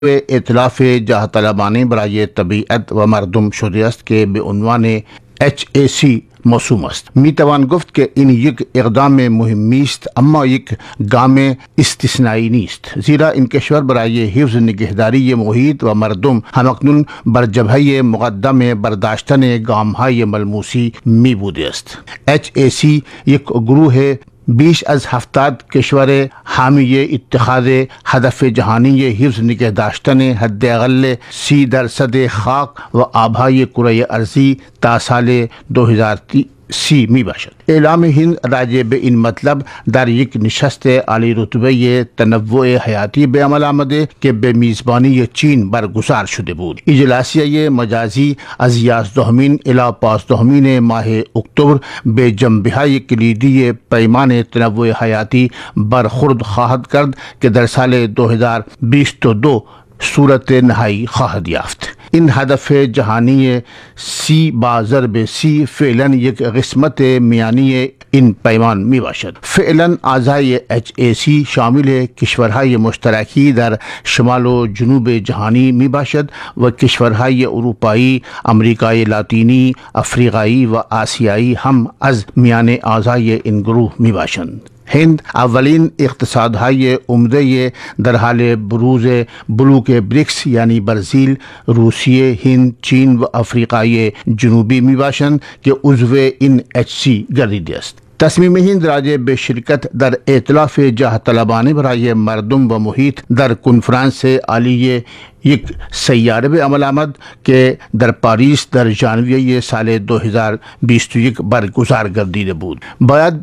इतलाफ़ जहाँ तलबानी बराए तबीयत व मरदम शुदस्त के बेउनवान HAC मौसूम است. میتوان گفت که این یک اقدام مهمی است اما یک گام استثنایی نیست، زیرا این کشور برای حفظ نگهداری محیط و مردم همکنون بر جبهه مقدم برداشتن گام‌های ملموسی می بوده است. HAC یک گروه بیش از 70 کشور حامی اتخاذ هدف جهانی حفظ نگه داشتن حداقل 30% خاک و آبهای کره ارضی تا سال 2030 می باشد. اعلام هند راجع به این مطلب در یک نشست عالی رتبه تنوع حیاتی به عمل آمده که به میزبانی چین برگزار شده بود. اجلاسیه مجازی از 11 الی 15 ماه اکتبر به جنبه‌های کلیدی پیمان تنوع حیاتی برخورد خواهد کرد که در سال 2022 صورت نهایی خواهد یافت. این هدف جهانی سی با ضرب سی فعلا یک قسمت میانی این پیمان می باشد. فعلا اعضای HAC شامل کشورهای مشترکی در شمال و جنوب جهانی می باشد و کشورهای اروپایی، امریکای لاتینی، افریقایی و آسیایی هم از میان اعضای این گروه می باشند. هند اولین اقتصادهای عمده در حال بروز بلوک بریکس یعنی برزیل، روسیه، هند، چین و افریقای جنوبی می باشند که عضو این HC گردیده است. تصمیم هند راجع به شرکت در ائتلاف جاه طلبانه برای مردم و محیط در کنفرانس عالی یک سیاره به عمل آمد که در پاریس در ژانویه سال 2021 برگزار گردیده بود. باید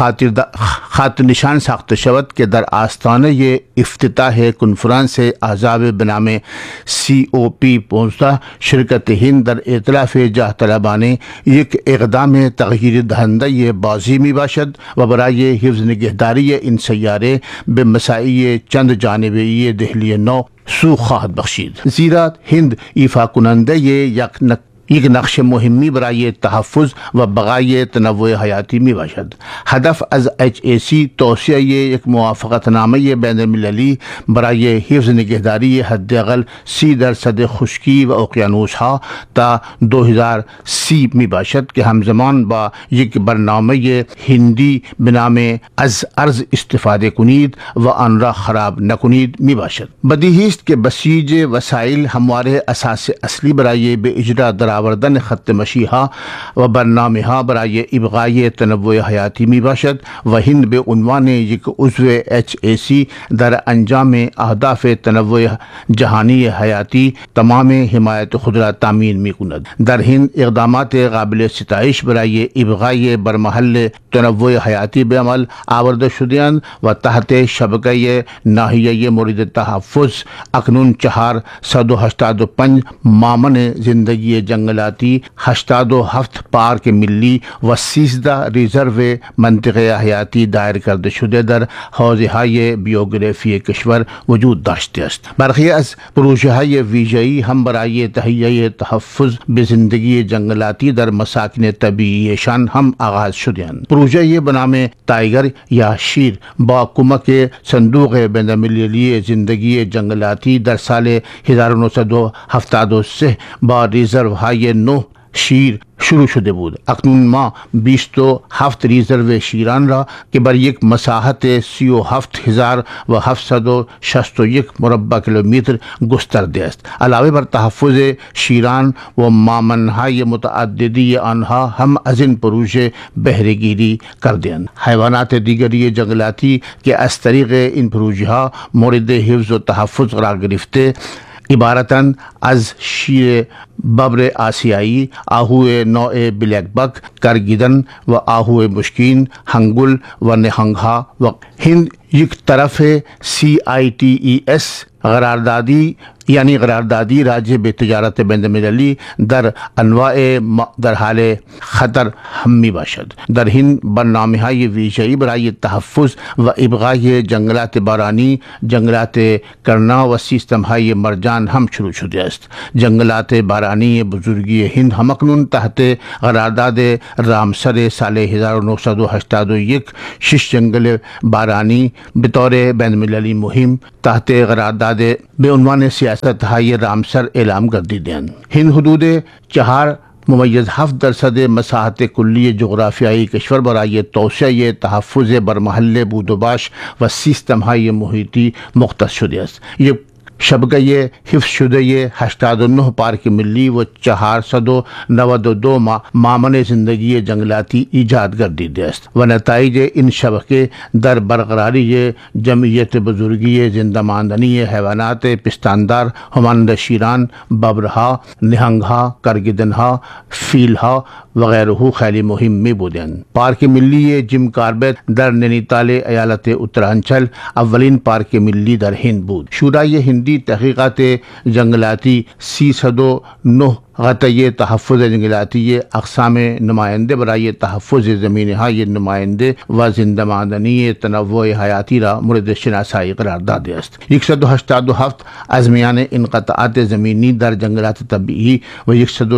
خاطر نشان ساخته شود که در آستانه افتتاح کنفرانس احزاب به نام COP15 شرکت هند در ائتلاف جاه طلبانه یک اقدام تغییر دهنده بازی می باشد و برای حفظ نگهداری این سیاره به مساعی چند جانبه دهلی نو سو خواهد بخشید، زیرا هند ایفا کننده یک نقش مهمی برای تحفظ و بقای تنوع حیاتی می باشد. هدف از HAC توسعه یک موافقت نامه بین المللی برای حفظ نگهداری حداقل 30% خشکی و اقیانوس ها تا 2030 می باشد که همزمان با یک برنامه هندی به نام از ارض استفاده کنید و آن را خراب نکنید می باشد. بدیهی است که بسیج وسایل همواره اساس اصلی برای به اجرا درآوردن خط مشیها و برنامه ها برای ابقای تنوع حیاتی می باشد و هند به عنوان یک عضو HAC در انجام اهداف تنوع جهانی حیاتی تمام حمایت خود را تامین می کند. در هند اقدامات قابل ستایش برای ابقای برمحل تنوع حیاتی به عمل آورده شدهاند و تحت شبکه ناحیه مورد تحفظ اکنون 485 مامن زندگی جنگلاتی، 87 پارک ملی و 13 ریزرو منطقه حیاتی دایر کرده شده در حوزه های بیوگرافی کشور وجود داشته است. برخی از پروژه های ویژه‌ای هم برای تهیه تحفظ به زندگی جنگلاتی در مساکن طبیعیشان هم آغاز شدهاند. پروژه به نام تایگر یا شیر با کمک صندوق بین‌المللی زندگی جنگلاتی در سال 1973 با ریزرو های 9 شیر شروع شده بود. اکنون ما 27 ریزرو شیران را که بر یک مساحت 37,761 مربع کیلومتر گسترده است. علاوه بر تحفظ شیران و مامنهای متعددی آنها هم از این پروژه بهره گیری کردند. حیوانات دیگری جنگلاتی که از طریق این پروژه ها مورد حفظ و تحفظ قرار گرفته عبارتاً از شیر ببر آسیایی، آهو نوع بلیک بک، کرگیدن و آهو مشکین، هنگل و نهنگها و هند یک طرف CITES قراردادی یعنی قراردادی راجع به تجارت بین المللی در انواع در حال خطر هم می باشد. در هند برنامه های ویژه‌ای برای تحفظ و ابقای جنگلات بارانی، جنگلات کرنا و سیستم های مرجان هم شروع شده است. جنگلات بارانی بزرگی هند هم اکنون تحت قرارداد رامسر سال 1981 6 جنگل بارانی बतौर बैनुल-मिलली मुहिम तहत क़रारदाद बेउनवान सियासत हाई रामसर एलाम कर दी दें। हिंद हदूद 4.7% मसाहत कुल्ली जोग्राफियाई कश्वर बराए तोसिया तहफ़्फ़ुज़ बरमहल बूदोबाश व सिस्तमहाई मुहिती मुख्तस शुदेस्त। ये शबक हिफ्ज़ शुदा 89 पार्क मिली व 492 मामन ज़िंदगी जंगलाती ईजाद कर दी दस्त व नताइज इन शबके दर बरकरारी जमीयत बुजुर्गी जिंदा मानदनी हैवानात पिस्तानदार हमानद शीरान बबरहा निहंगहा करगिदनहा फीलहा वगैरह खैली मुहिम में बुदन। पार्क मिली जिम कार्बेट दर नैनीताल अयालत उत्तरांचल अव्वलीन पार्क मिली दर हिंद बूद शुराई हिंदी तहकीकात जंगलाती 309 गतये तहफ़्फ़ुज़ जंगलाती अक़साम नुमाइंदे बराए तहफ़्फ़ुज़ ज़मीन हाई नुमाइंदे व जिंदा मादनी तनव्वुअ हयाती रा मुर्द शनासाई करारदाद است। 187 अज़मियान इनक़ताअत ज़मीनी दर जंगलात तबीई व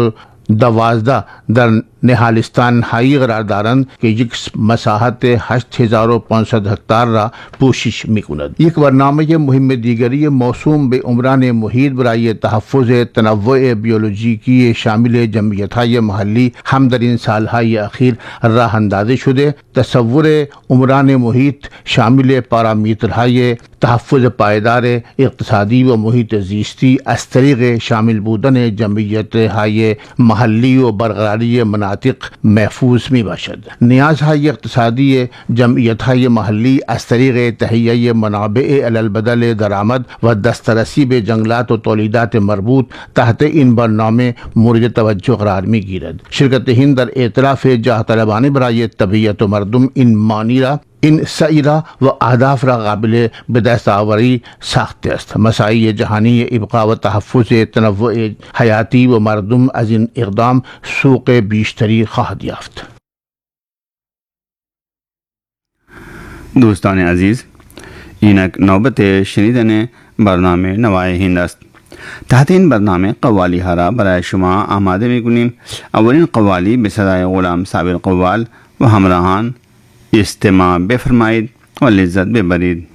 112 दर नेहालिस्तान हाई करारदारन के एक मसाहत 8500 हेक्टार रा पोशिश मिकुनद। एक बरनामे मुहिम दीगरी मौसूम बे उमरान मुहीत बराए तहफ़्फ़ुज़ तनव्वुअ बियोलॉजी की शामिल जमयत हाई महली हमदरीन साल हाई अखीर राह अंदाज़ी शुदे तसव्वुर उमरान मुहीत शामिल पारामीटर हाई तहफ़्फ़ुज़ पायदार इक़्तिसादी व मुहीत ज़ीस्ती अस्तरीक़ शामिल बूदन जमयत हाई महली व बरकरारी मनातिक महफूज में बाशद नियाज हाई इक़्तिसादी जमयत हाई महली अस्तरीक़ तहिया मनाबे अलबदल दरामद व दस्तरसी बे जंगलात व तौलीदात मरबूत तहत इन बरनामे मुर्द तवज्जो करार में गिरद। शिरकत हिंद दर एतराफ़ जाह तलबानी बराए तबीयत व मरदुम इन मानीरा इन सईरा व अहदाफ रा काबिल बिदस्तावरी साख्त است। मसाई जहानी इब्का व तहफ़्फ़ुज़ तनव्वुअ हयाती व मरदुम अज़ इन इक़दाम सूक़ बीशतरी ख़वाहद याफ्त। दोस्तान अजीज़ इनक नौबत शनीदन बरनामे नवाए हिंद است। तहत इन बरनामे कव्वाली हरा बराए शुमा आमादे में कुनीम अवलिन कव्वाली बेसराए ग़ुलाम साबिर कव्वाल व हमराहान इस्तेमा बेफरमाइद व लिज़्ज़त बेबरीद।